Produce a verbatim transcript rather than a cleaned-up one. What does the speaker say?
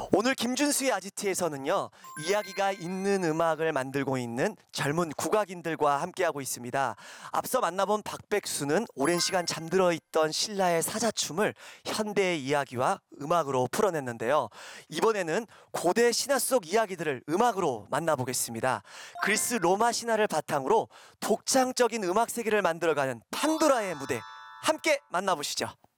오늘 김준수의 아지트에서는요, 이야기가 있는 음악을 만들고 있는 젊은 국악인들과 함께하고 있습니다. 앞서 만나본 박백수는 오랜 시간 잠들어 있던 신라의 사자춤을 현대의 이야기와 음악으로 풀어냈는데요. 이번에는 고대 신화 속 이야기들을 음악으로 만나보겠습니다. 그리스 로마 신화를 바탕으로 독창적인 음악 세계를 만들어가는 판도라의 무대, 함께 만나보시죠.